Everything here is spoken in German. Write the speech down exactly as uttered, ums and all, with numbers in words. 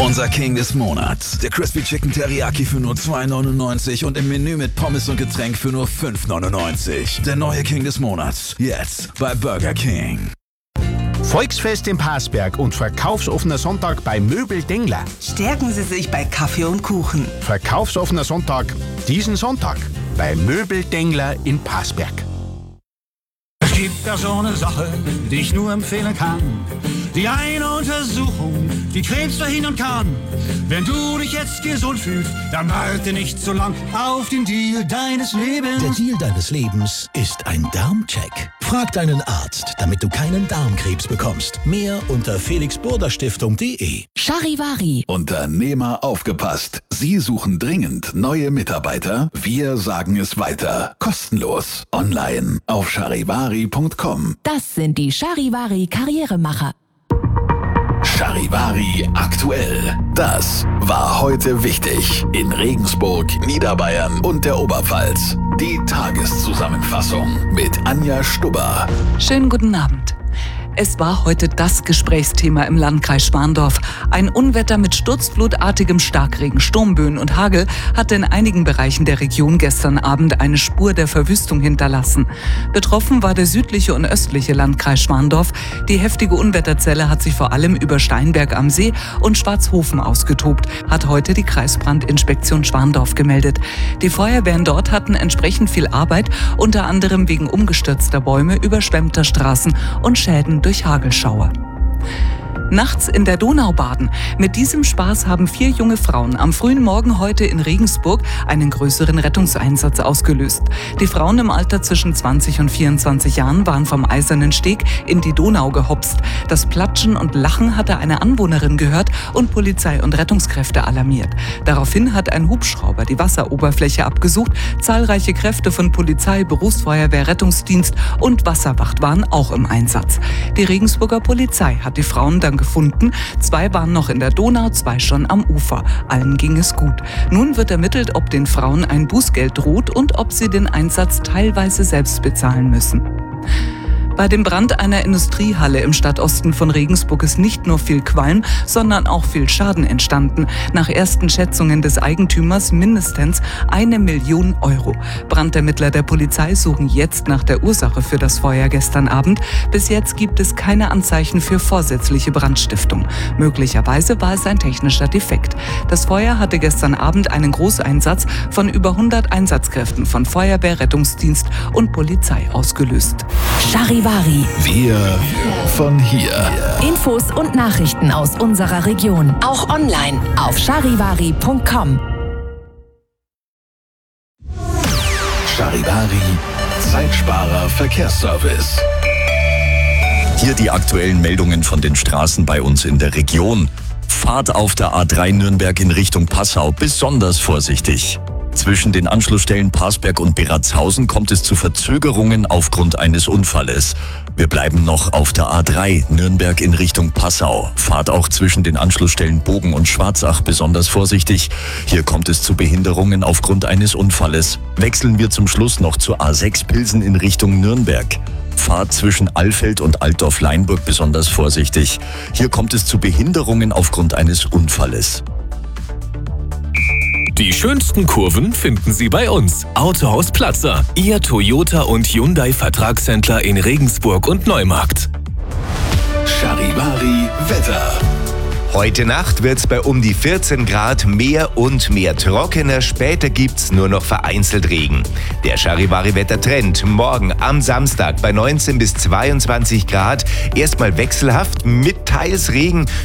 Unser King des Monats. Der Crispy Chicken Teriyaki für nur zwei neunundneunzig und im Menü mit Pommes und Getränk für nur fünf neunundneunzig. Der neue King des Monats. Jetzt bei Burger King. Volksfest in Passberg und verkaufsoffener Sonntag bei Möbel Dengler. Stärken Sie sich bei Kaffee und Kuchen. Verkaufsoffener Sonntag diesen Sonntag bei Möbel Dengler in Passberg. Es gibt da so eine Sache, die ich nur empfehlen kann. Die eine Untersuchung, die Krebs verhindern kann. Wenn du dich jetzt gesund fühlst, dann warte nicht so lang auf den Deal deines Lebens. Der Deal deines Lebens ist ein Darmcheck. Frag deinen Arzt, damit du keinen Darmkrebs bekommst. Mehr unter felix burda stiftung punkt de. Charivari. Unternehmer aufgepasst. Sie suchen dringend neue Mitarbeiter. Wir sagen es weiter. Kostenlos. Online auf charivari punkt com. Das sind die Charivari Karrieremacher. Charivari aktuell. Das war heute wichtig in Regensburg, Niederbayern und der Oberpfalz. Die Tageszusammenfassung mit Anja Stubber. Schönen guten Abend. Es war heute das Gesprächsthema im Landkreis Schwandorf. Ein Unwetter mit sturzflutartigem Starkregen, Sturmböen und Hagel hatte in einigen Bereichen der Region gestern Abend eine Spur der Verwüstung hinterlassen. Betroffen war der südliche und östliche Landkreis Schwandorf. Die heftige Unwetterzelle hat sich vor allem über Steinberg am See und Schwarzhofen ausgetobt, hat heute die Kreisbrandinspektion Schwandorf gemeldet. Die Feuerwehren dort hatten entsprechend viel Arbeit, unter anderem wegen umgestürzter Bäume, überschwemmter Straßen und Schäden durch Hagelschauer. Nachts in der Donau baden. Mit diesem Spaß haben vier junge Frauen am frühen Morgen heute in Regensburg einen größeren Rettungseinsatz ausgelöst. Die Frauen im Alter zwischen zwanzig und vierundzwanzig Jahren waren vom Eisernen Steg in die Donau gehopst. Das Platschen und Lachen hatte eine Anwohnerin gehört und Polizei und Rettungskräfte alarmiert. Daraufhin hat ein Hubschrauber die Wasseroberfläche abgesucht. Zahlreiche Kräfte von Polizei, Berufsfeuerwehr, Rettungsdienst und Wasserwacht waren auch im Einsatz. Die Regensburger Polizei hat die Frauen dann gefunden. Zwei waren noch in der Donau, zwei schon am Ufer. Allen ging es gut. Nun wird ermittelt, ob den Frauen ein Bußgeld droht und ob sie den Einsatz teilweise selbst bezahlen müssen. Bei dem Brand einer Industriehalle im Stadtosten von Regensburg ist nicht nur viel Qualm, sondern auch viel Schaden entstanden. Nach ersten Schätzungen des Eigentümers mindestens eine Million Euro. Brandermittler der Polizei suchen jetzt nach der Ursache für das Feuer gestern Abend. Bis jetzt gibt es keine Anzeichen für vorsätzliche Brandstiftung. Möglicherweise war es ein technischer Defekt. Das Feuer hatte gestern Abend einen Großeinsatz von über hundert Einsatzkräften von Feuerwehr, Rettungsdienst und Polizei ausgelöst. Charivari. Wir von hier. Infos und Nachrichten aus unserer Region. Auch online auf charivari punkt com. Charivari, Zeitsparer Verkehrsservice. Hier die aktuellen Meldungen von den Straßen bei uns in der Region. Fahrt auf der A drei Nürnberg in Richtung Passau besonders vorsichtig. Zwischen den Anschlussstellen Passberg und Beratzhausen kommt es zu Verzögerungen aufgrund eines Unfalles. Wir bleiben noch auf der A drei Nürnberg in Richtung Passau. Fahrt auch zwischen den Anschlussstellen Bogen und Schwarzach besonders vorsichtig. Hier kommt es zu Behinderungen aufgrund eines Unfalles. Wechseln wir zum Schluss noch zur A sechs Pilsen in Richtung Nürnberg. Fahrt zwischen Alfeld und Altdorf-Leinburg besonders vorsichtig. Hier kommt es zu Behinderungen aufgrund eines Unfalles. Die schönsten Kurven finden Sie bei uns. Autohaus Platzer, Ihr Toyota und Hyundai Vertragshändler in Regensburg und Neumarkt. Charivari Wetter. Heute Nacht wird's bei um die vierzehn Grad mehr und mehr trockener. Später gibt's nur noch vereinzelt Regen. Der Charivari-Wettertrend morgen am Samstag bei neunzehn bis zweiundzwanzig Grad. Erstmal wechselhaft mit teils Regen.